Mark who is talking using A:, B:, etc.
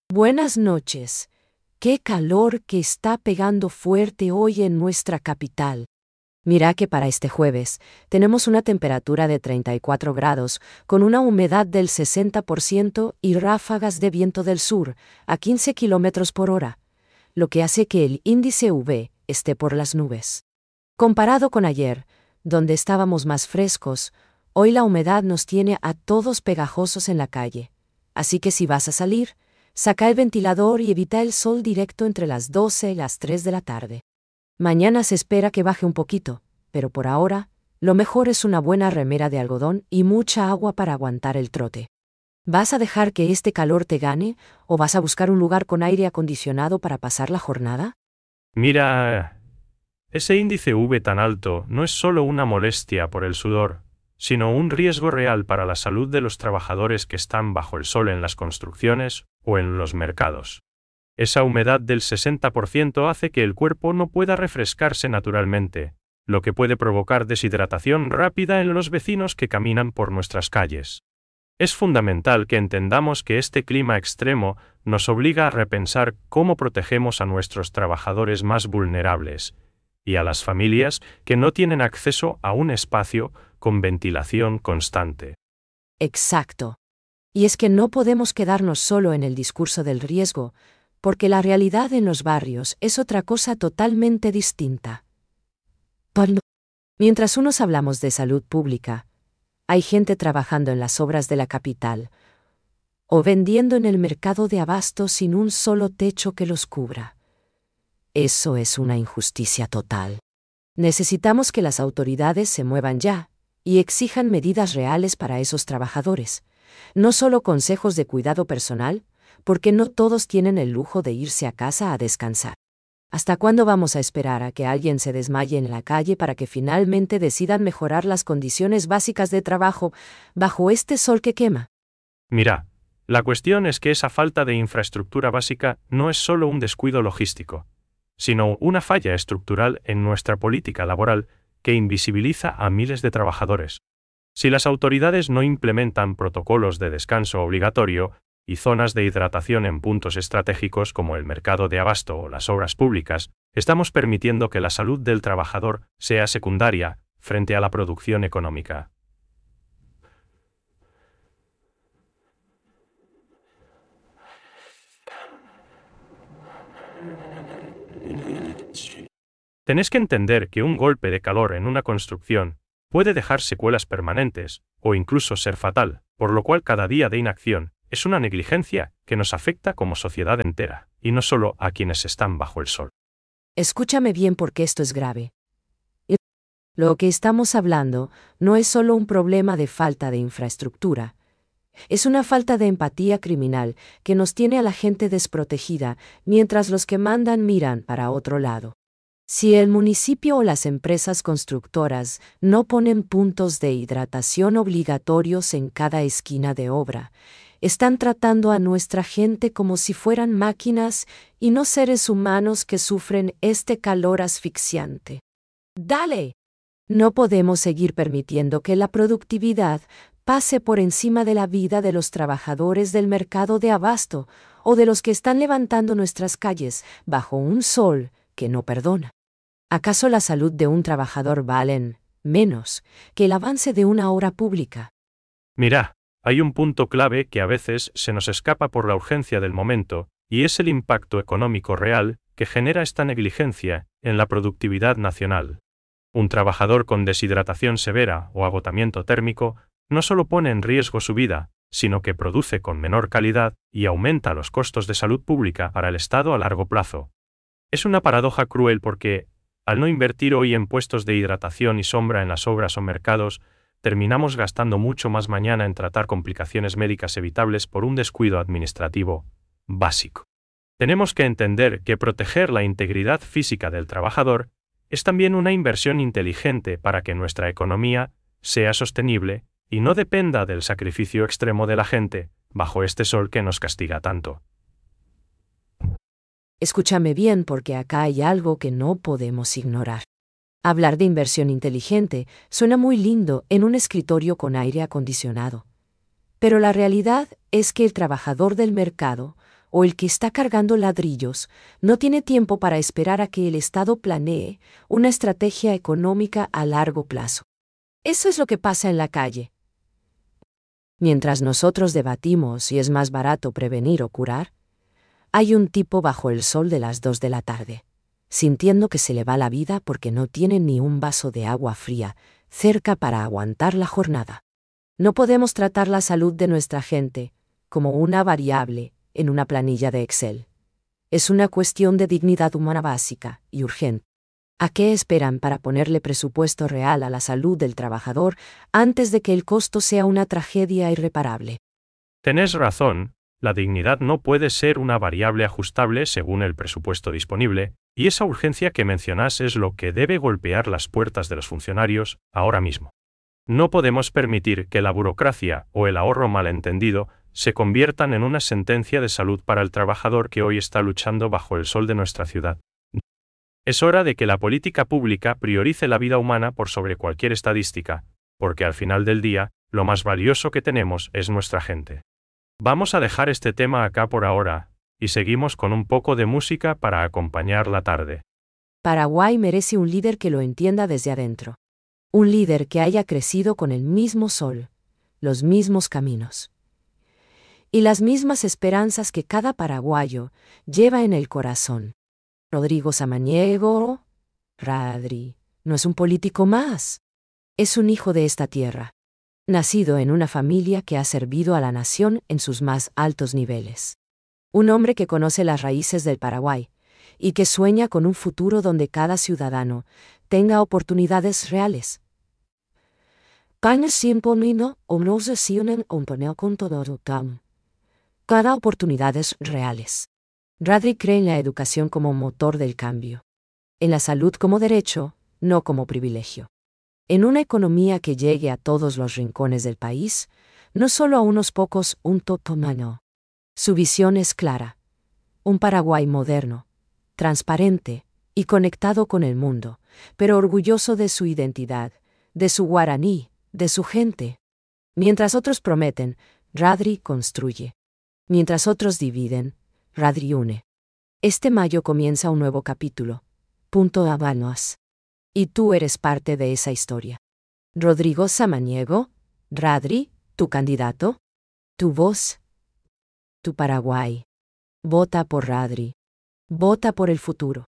A: Buenas noches. Qué calor que está pegando fuerte hoy en nuestra capital. Mira que para este jueves tenemos una temperatura de 34 grados, con una humedad del 60% y ráfagas de viento del sur a 15 kilómetros por hora, lo que hace que el índice UV esté por las nubes. Comparado con ayer, donde estábamos más frescos, hoy la humedad nos tiene a todos pegajosos en la calle. Así que si vas a salir, saca el ventilador y evita el sol directo entre las 12 y las 3 de la tarde. Mañana se espera que baje un poquito, pero por ahora, lo mejor es una buena remera de algodón y mucha agua para aguantar el trote. ¿Vas a dejar que este calor te gane o vas a buscar un lugar con aire acondicionado para pasar la jornada?
B: Mira, ese índice V tan alto no es solo una molestia por el sudor, sino un riesgo real para la salud de los trabajadores que están bajo el sol en las construcciones o en los mercados. Esa humedad del 60% hace que el cuerpo no pueda refrescarse naturalmente, lo que puede provocar deshidratación rápida en los vecinos que caminan por nuestras calles. Es fundamental que entendamos que este clima extremo nos obliga a repensar cómo protegemos a nuestros trabajadores más vulnerables y a las familias que no tienen acceso a un espacio con ventilación constante.
A: Exacto. Y es que no podemos quedarnos solo en el discurso del riesgo, porque la realidad en los barrios es otra cosa totalmente distinta. Mientras unos hablamos de salud pública, hay gente trabajando en las obras de la capital, o vendiendo en el mercado de abasto sin un solo techo que los cubra. Eso es una injusticia total. Necesitamos que las autoridades se muevan ya y exijan medidas reales para esos trabajadores, no solo consejos de cuidado personal, porque no todos tienen el lujo de irse a casa a descansar. ¿Hasta cuándo vamos a esperar a que alguien se desmaye en la calle para que finalmente decidan mejorar las condiciones básicas de trabajo bajo este sol que quema?
B: Mira, la cuestión es que esa falta de infraestructura básica no es solo un descuido logístico, sino una falla estructural en nuestra política laboral que invisibiliza a miles de trabajadores. Si las autoridades no implementan protocolos de descanso obligatorio y zonas de hidratación en puntos estratégicos como el mercado de abasto o las obras públicas, estamos permitiendo que la salud del trabajador sea secundaria frente a la producción económica. Tenés que entender que un golpe de calor en una construcción puede dejar secuelas permanentes o incluso ser fatal, por lo cual cada día de inacción es una negligencia que nos afecta como sociedad entera, y no solo a quienes están bajo el sol.
A: Escúchame bien porque esto es grave. Lo que estamos hablando no es solo un problema de falta de infraestructura. Es una falta de empatía criminal que nos tiene a la gente desprotegida mientras los que mandan miran para otro lado. Si el municipio o las empresas constructoras no ponen puntos de hidratación obligatorios en cada esquina de obra, están tratando a nuestra gente como si fueran máquinas y no seres humanos que sufren este calor asfixiante. ¡Dale! No podemos seguir permitiendo que la productividad pase por encima de la vida de los trabajadores del mercado de abasto o de los que están levantando nuestras calles bajo un sol que no perdona. ¿Acaso la salud de un trabajador valen menos que el avance de una obra pública?
B: Mira, hay un punto clave que a veces se nos escapa por la urgencia del momento, y es el impacto económico real que genera esta negligencia en la productividad nacional. Un trabajador con deshidratación severa o agotamiento térmico no solo pone en riesgo su vida, sino que produce con menor calidad y aumenta los costos de salud pública para el Estado a largo plazo. Es una paradoja cruel porque, al no invertir hoy en puestos de hidratación y sombra en las obras o mercados, terminamos gastando mucho más mañana en tratar complicaciones médicas evitables por un descuido administrativo básico. Tenemos que entender que proteger la integridad física del trabajador es también una inversión inteligente para que nuestra economía sea sostenible y no dependa del sacrificio extremo de la gente bajo este sol que nos castiga tanto.
A: Escúchame bien porque acá hay algo que no podemos ignorar. Hablar de inversión inteligente suena muy lindo en un escritorio con aire acondicionado. Pero la realidad es que el trabajador del mercado o el que está cargando ladrillos, no tiene tiempo para esperar a que el Estado planee una estrategia económica a largo plazo. Eso es lo que pasa en la calle. Mientras nosotros debatimos si es más barato prevenir o curar, hay un tipo bajo el sol de las 2 de la tarde, sintiendo que se le va la vida porque no tiene ni un vaso de agua fría cerca para aguantar la jornada. No podemos tratar la salud de nuestra gente como una variable en una planilla de Excel. Es una cuestión de dignidad humana básica y urgente. ¿A qué esperan para ponerle presupuesto real a la salud del trabajador antes de que el costo sea una tragedia irreparable?
B: Tenés razón, la dignidad no puede ser una variable ajustable según el presupuesto disponible, y esa urgencia que mencionás es lo que debe golpear las puertas de los funcionarios ahora mismo. No podemos permitir que la burocracia o el ahorro malentendido se conviertan en una sentencia de salud para el trabajador que hoy está luchando bajo el sol de nuestra ciudad. Es hora de que la política pública priorice la vida humana por sobre cualquier estadística, porque al final del día, lo más valioso que tenemos es nuestra gente. Vamos a dejar este tema acá por ahora, y seguimos con un poco de música para acompañar la tarde.
A: Paraguay merece un líder que lo entienda desde adentro. Un líder que haya crecido con el mismo sol, los mismos caminos y las mismas esperanzas que cada paraguayo lleva en el corazón. Rodrigo Samaniego, Radri, no es un político más. Es un hijo de esta tierra, nacido en una familia que ha servido a la nación en sus más altos niveles. Un hombre que conoce las raíces del Paraguay y que sueña con un futuro donde cada ciudadano tenga oportunidades reales. Cada oportunidades reales. Radri cree en la educación como motor del cambio. En la salud como derecho, no como privilegio. En una economía que llegue a todos los rincones del país, no solo a unos pocos, un totomano. Su visión es clara. Un Paraguay moderno, transparente y conectado con el mundo, pero orgulloso de su identidad, de su guaraní, de su gente. Mientras otros prometen, Radri construye. Mientras otros dividen, Radri une. Este mayo comienza un nuevo capítulo. Punto Habanos. Y tú eres parte de esa historia. Rodrigo Samaniego, Radri, tu candidato, tu voz, tu Paraguay. Vota por Radri. Vota por el futuro.